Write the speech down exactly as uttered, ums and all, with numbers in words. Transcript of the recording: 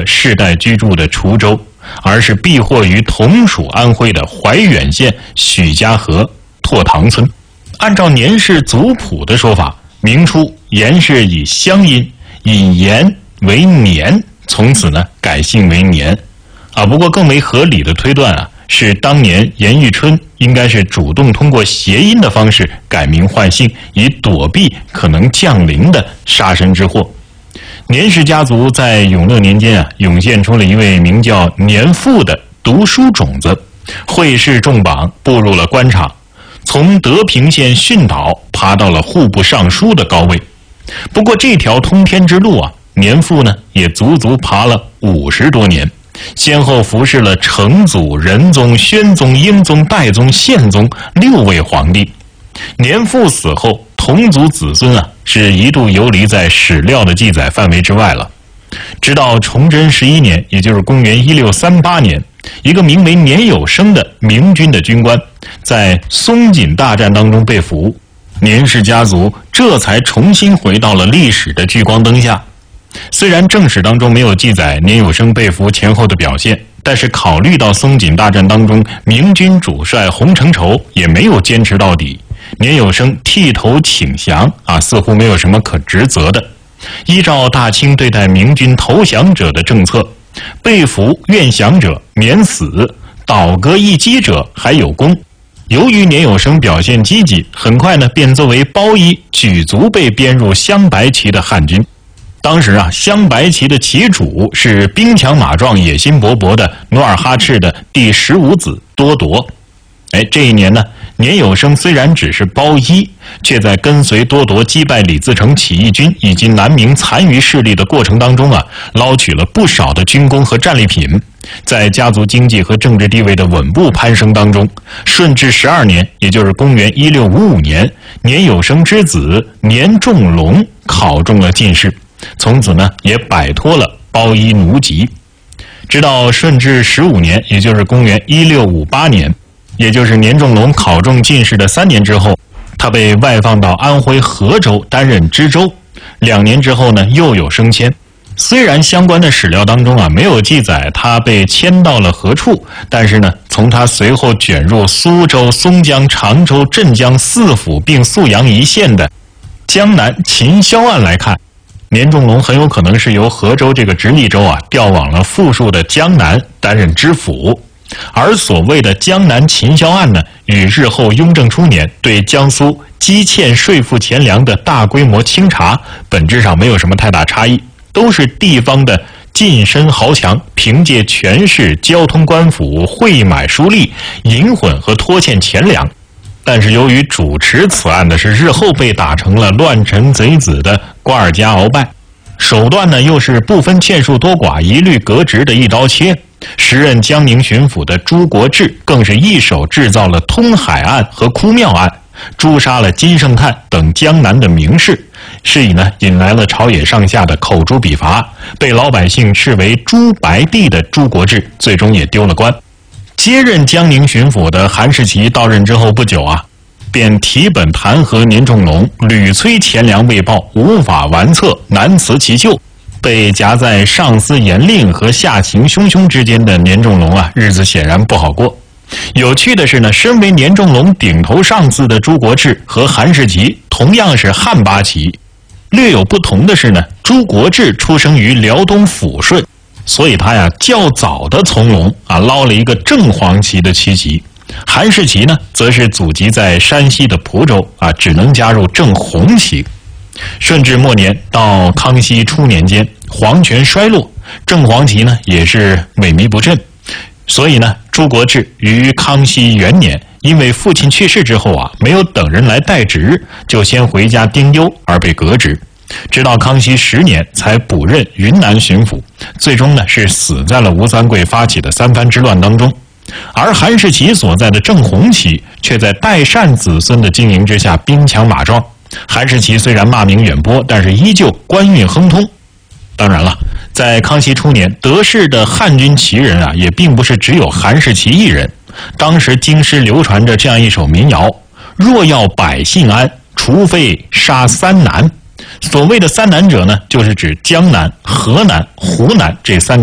世代居住的滁州，而是避祸于同属安徽的怀远县许家河拓塘村。按照年氏族谱的说法，明初严氏以乡音引严为年，从此呢改姓为年。啊，不过更为合理的推断啊，是当年严玉春应该是主动通过谐音的方式改名换姓，以躲避可能降临的杀身之祸。年氏家族在永乐年间啊，涌现出了一位名叫年富的读书种子，会试中榜，步入了官场，从德平县训导爬到了户部尚书的高位。不过这条通天之路啊，年富呢也足足爬了五十多年，先后服侍了成祖、仁宗、宣宗、英宗、代宗、宪宗六位皇帝。年富死后，同族子孙啊是一度游离在史料的记载范围之外了。直到崇祯十一年，也就是公元一六三八年，一个名为年有生的明军的军官在松锦大战当中被俘，年氏家族这才重新回到了历史的聚光灯下。虽然正史当中没有记载年有生被俘前后的表现，但是考虑到松锦大战当中明军主帅洪承畴也没有坚持到底，年有生剃头请降啊，似乎没有什么可指责的。依照大清对待明军投降者的政策，被俘愿降者免死，倒戈一击者还有功。由于年有生表现积极，很快呢便作为包衣举族被编入镶白旗的汉军。当时啊，镶白旗的旗主是兵强马壮、野心勃勃的努尔哈赤的第十五子多铎。哎，这一年呢，年有生虽然只是包衣，却在跟随多铎击败李自成起义军以及南明残余势力的过程当中啊，捞取了不少的军功和战利品。在家族经济和政治地位的稳步攀升当中，顺治十二年，也就是公元一六五五年，年有生之子年仲龙考中了进士。从此呢，也摆脱了包衣奴籍。直到顺治十五年，也就是公元一六五八年，也就是年仲龙考中进士的三年之后，他被外放到安徽合州担任知州。两年之后呢，又有升迁。虽然相关的史料当中啊没有记载他被迁到了何处，但是呢，从他随后卷入苏州、松江、常州、镇江四府并宿阳一县的江南秦霄案来看，年仲龙很有可能是由合州这个直隶州啊调往了富庶的江南担任知府。而所谓的江南秦霄案呢，与日后雍正初年对江苏积欠税赋钱粮的大规模清查本质上没有什么太大差异，都是地方的近身豪强凭借权势、交通官府贿买书吏、银混和拖欠钱粮。但是由于主持此案的是日后被打成了乱臣贼子的瓜尔佳鳌拜，手段呢又是不分欠数多寡一律革职的一刀切，时任江宁巡抚的朱国治更是一手制造了通海案和哭庙案，诛杀了金圣叹等江南的名士，是以呢引来了朝野上下的口诛笔伐，被老百姓视为朱白帝的朱国治最终也丢了官。接任江宁巡抚的韩世奇到任之后不久啊，便提本弹劾年仲龙，屡催钱粮未报，无法完策，难辞其咎。被夹在上司严令和下情汹汹之间的年仲龙啊，日子显然不好过。有趣的是呢，身为年仲龙顶头上司的朱国治和韩世奇同样是汉八旗，略有不同的是呢，朱国治出生于辽东抚顺，所以他呀较早的从龙啊捞了一个正黄旗的旗籍。韩世奇呢，则是祖籍在山西的蒲州啊，只能加入正红旗。顺治末年到康熙初年间，皇权衰落，正黄旗呢也是萎靡不振，所以呢，朱国治于康熙元年因为父亲去世之后啊，没有等人来代职，就先回家丁忧而被革职。直到康熙十年才补任云南巡抚，最终呢是死在了吴三桂发起的三藩之乱当中。而韩世奇所在的正红旗却在代善子孙的经营之下兵强马壮。韩世奇虽然骂名远播，但是依旧官运亨通。当然了，在康熙初年，得势的汉军旗人啊，也并不是只有韩世奇一人。当时京师流传着这样一首民谣：若要百姓安，除非杀三南。所谓的三南者呢，就是指江南、河南、湖南这三个